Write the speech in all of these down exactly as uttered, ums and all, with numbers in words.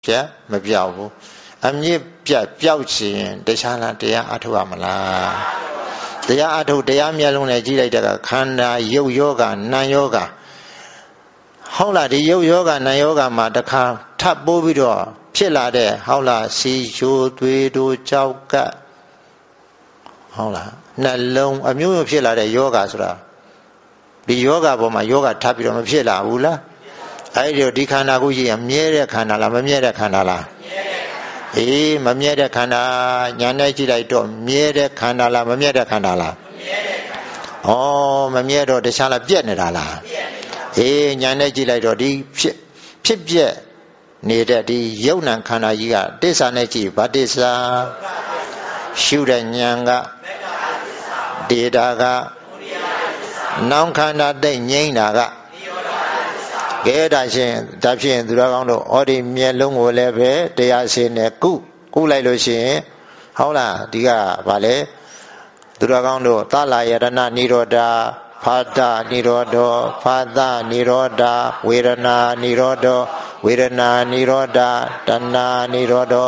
ပြတ်မပြောက်ဘူးအမြင့်ပြတ်ပြောက်ခြင်းတခြားလားတရားအထုတ်ရမလားတရားအထုတ်တရားမျက်လုံးနဲ့ကြည့်လိုက်တဲ့ကခန္ဓာရုပ်ယောဂနာမ်ယောဂဟုတ်လားဒီရုပ်ယောဂနာမ်ယောဂမှာတစ်ခါထပ်ပိုးပြီးတော့ဖြစ်လာတဲ့ဟုတ်လားစီချိုးသွေးတို့ကြောက်ကဟုတ်လားနှလုံးအမျိုးမျိုးဖြစ်လာတဲ့ယောဂဆိုတာဒီယောဂပေါ်မှာယောဂထပ်ပြီးတော့မဖြစ်လာဘူးလားအဲ့ဒီဒီခန္ဓာကိုကြီးအမြဲတဲ့ခန္ဓာလားမမြဲတဲ့ခန္ဓာလားအေးမမြဲတဲ့ခန္ဓာညာနဲ့ကြည့်လိုက်တော့မြဲတဲ့ခန္ဓာလားမမြဲတဲ့ခန္ဓာလားမမြဲတဲ့ခန္ဓာဩမမြဲတော့တခြားလားပြက်နေတာလားပြက်နေတာအေးညာနဲ့ကြည့်လိုက်တော့ဒီဖြစ်ဖြစ်ပြက်နေတဲ့ဒီယုတ်နံခန္ဓာကြီးကတစ္ဆာနဲ့ကြည့်ဗတ္တစ္ဆာရှုတဲ့ဉာဏ်ကဒေတာကနောင်ခန္ဓာတိတ်ငြိမ့်တာကကဲဒါရှင်ဒါဖြင့်သူတော်ကောင်းတို့ဩဒီမျက်လုံးကိုလည်းပဲတရားစင်းနဲ့ကုကုလိုက်လို့ရှိရင်ဟုတ်လားဒီကဗာလေသူတော်ကောင်းတို့သလာယရဏနိရောဓဖာတနိရောဓဖာတနိရောဓဝေဒနာနိရောဓဝေဒနာနိရောဓတဏှာနိရောဓ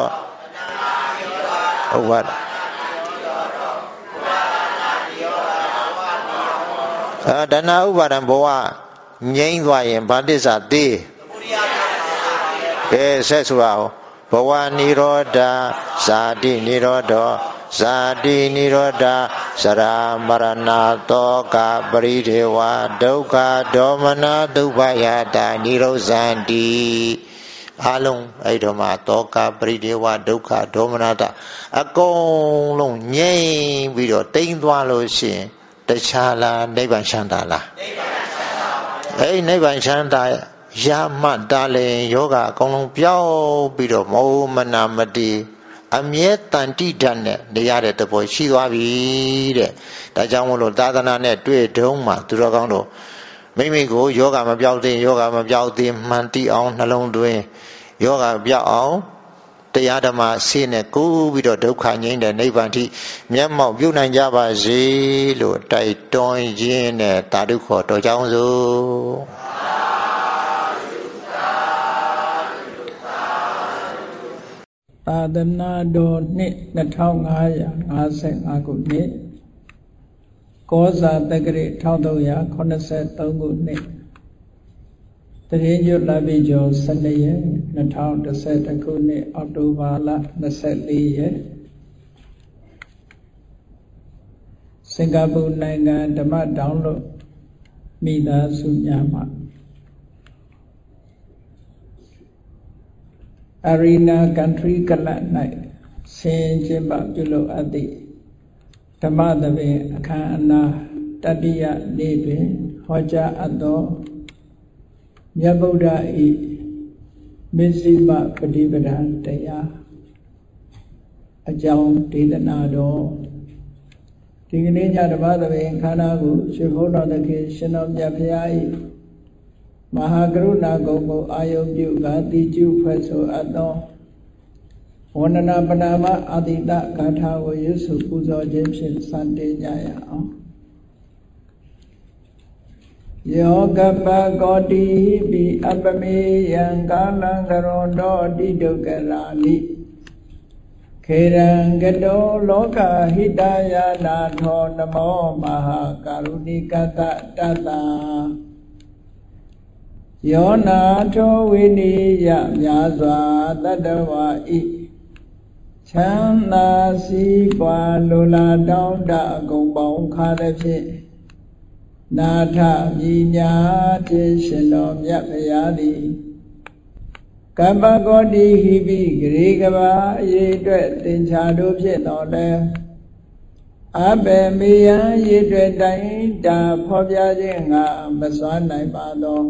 ဟုတ်ပါအဲတဏှာဥပါဒံဘဝငြိမ့်သွားရင်ဗတ္တစ္ဆာသေးကဲဆက်ဆိုအောင်ဘဝနိရောဓဇာတိနိရောဓဇာတိနိရောဓသရမရဏတောကပရိဒေဝဒုက္ခဒေါမနသုဘယတာနိရောဇန္တိအလုံးအဲ့တော့မှတောကပရိဒေဝဒုက္ခဒေါမနတအကုန်လုံးငြိမ့်ပြီးတော့တိမ်သွားလို့ရှိရင်တခြားလားနိဗ္ဗာန်ချမ်းသာလားနိဗ္ဗာန်အဲ့နိဗ္ဗာန်ချမ်းသာရမှတ်တာလေယောဂအကုန်လုံးပြောင်းပြီးတော့မောမနာမတိအမြဲတန်တိဓာတ်နဲ့နေရတဲ့တဘောရှိသွားပြီတဲ့ဒါကြောင့်မို့လို့သာသနာနဲ့တွေ့တုံးမှာသူတော်ကောင်းတို့မိမိကိုယောဂမပြောက်သေးယောဂမပြောက်သေးမှန်တိအောင်နှလုံးသွင်းယောဂပြောက်အောင်တရားဓမ္မဆေးနဲ့ကူးပြီးတော့ဒုက္ခငြိမ်းတဲ့နိဗ္ဗာန်ထိမျက်မှောက်ပြုနိုင်ကြပါစေလို့တိုက်တွန်းရင်းနဲ့သာဓုခေါ်တော်ကြောင်းစို့သာသနာတော်နှစ်နှစ်ထောင်ငါးရာငါးဆယ်ငါးခုနှစ်ကောဇာတက္ကရာတစ်ထောင်သုံးရာခုနှစ်ဆယ်သုံးခုနှစ်တရင်ကျွတ်လပိကျော်ဆယ်နှစ်ရက်နှစ်ထောင်တစ်ဆယ်တစ်ခုနှစ်အောက်တိုဘာလနှစ်ဆယ်လေးရက်စင်ကာပူနိုင်ငံဓမ္မတောင်လို့မိသားစုများမှာArena Country Club ၌ဆင်ကျင်းပပြုလုပ်အပ်သည့်ဓမ္မသဘင်အခမ်းအနားတတိယနေ့တွင်ဟောကြားအပ်သောမြတ်ဗုဒ္ဓ၏မဇ္ဈိမပฏิပဒါတရားအကြောင်းဒေသနာတော်ဒီကနေ့ညဓမ္မသဘင်ခန္ဓာကိုရှင်ဘုရားသခင်ရှင်တော်မြတ်ဖရာ၏မဟာကရုဏာဂုဏ်ကိုအာယုပြုကတိကျုဖွဲ့ဆိုအပ်သောဝန္ဒနာပနာမအာတိတဂါထာကိုရွတ်ဆိုပူဇော်ခြင်းဖြင့်စတင်ကြရအောင်ယောကပကောတိပိအပမေယံကာလံကရောတောတိဒုက္ခရာနိခေရံကတောလောကဟိတယာနာထောနမောမဟာကာရုဏိကတတတယောနာထောဝိနိယမြာစွာတတ္တဝါဤချမ်းသာစီးပွားလိုလားတောင်းတအကုန်ပေါင်းခါသည်ဖြင့်နာထမြညာတိရှင်တော်မြတ်ဗျာသည်ကပ္ပကောတိဟိပိဂရေကဘာအရေးအတွက်သင်္ချာတို့ဖြစ်တော်လဲအဘေမေယံရေအတွက်တိုင်းတာဖော်ပြခြင်းငါမစွမ်းနိုင်ပါသော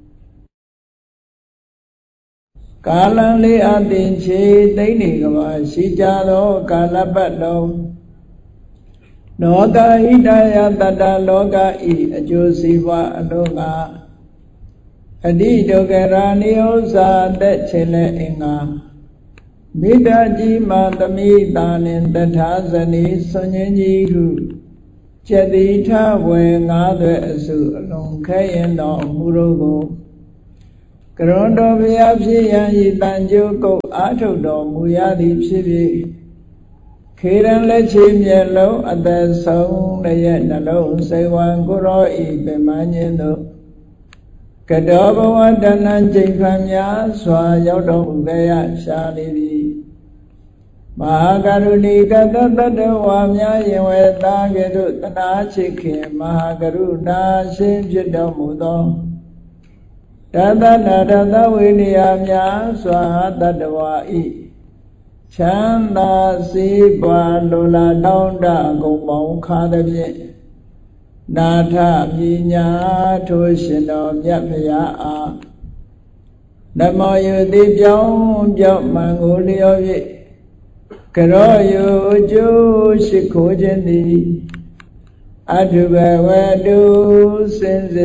ကာလံလေးအသင်ချေသိမ့်နေကဘာရှိကြသောကာလပတ်လုံးလောကဟိတယတတလောကဤအကျိုးစီးပွားအလုံးကအတိဒုက္ခရာနိဥ္စာသက်ချေလက်အင်္ဂါမိတ္တကြီးမာသမိတာနှင့်တထာဇနီဆွန်ញင်းကြီးဟုကျက်တိထဝေငါးသွဲအစုအလုံးခဲရင်တော်မူတို့ကိုကရွန်တော်ဘုရားဖြစ်ရန်ဤတန်ကြိုးကုတ်အားထုတ်တော်မူရသည်ဖြစ်ပြီးခေရန်လက်ချေမျက်လုံးအသက်ဆုံးရဲ့နှလုံးစိတ်ဝံကိုရောဤပင်မညင်းတို့ကတောဘဝတဏ္ဏကျိန်ခံများစွာရောက်တော်မူခဲ့ရရှာနေသည်မဟာကရုဏီကတတတဝါများရင်ဝေသာကဲ့သို့တနာချစ်ခင်မဟာကရုဏာရှင်ဖြစ်တော်မူသောတသနာတသဝိနည်းများစွာတတဝါဤချမ်းသာစေပွားလိုလားတောင်းတအကုန်ပေါင်းခါသည်ဖြင့်နာထပညာထိုးရှင်တော်မြတ်ဖရာအားနမောယတိပြောင်းပြောင်းမှန်ကိုလျော်၍ကရောယုကျိုးရှိခိုးခြင်းသည်အထုဘဝတုစင်